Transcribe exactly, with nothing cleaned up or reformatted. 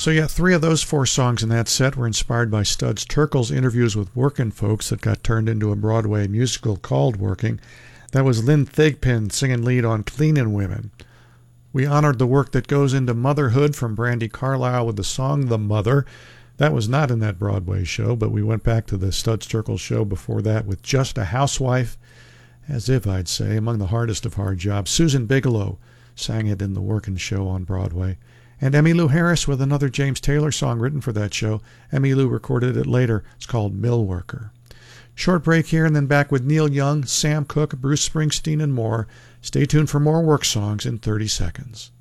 So yeah, three of those four songs in that set were inspired by Studs Terkel's interviews with working folks that got turned into a Broadway musical called Working. That was Lynn Thigpen singing lead on Cleanin' Women. We honored the work that goes into motherhood from Brandi Carlile with the song The Mother. That was not in that Broadway show, but we went back to the Studs Terkel show before that with Just a Housewife, as if I'd say, among the hardest of hard jobs. Susan Bigelow sang it in the Workin' show on Broadway. And Emmylou Harris with another James Taylor song written for that show. Emmylou recorded it later. It's called Mill Worker. Short break here and then back with Neil Young, Sam Cooke, Bruce Springsteen, and more. Stay tuned for more work songs in thirty seconds.